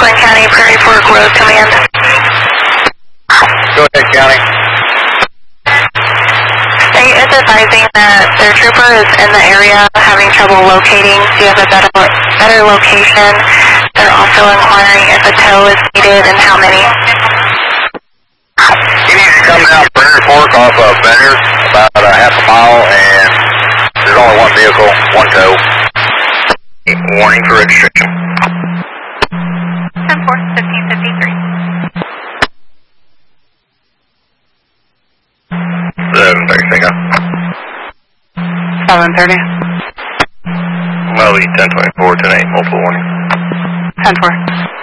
Oakland County Prairie Fork Road Command. Go ahead, County. State is advising that their trooper is in the area having trouble locating. Do you have a better location? They're also inquiring if a tow is needed and how many. He needs to come down Prairie Fork off of Benner, about a half a mile, and there's only one vehicle, one tow. Warning for registration. 10-4, 1553. 7:30, 7:30. Well, 10:24, 10:8, multiple warning. 10-4.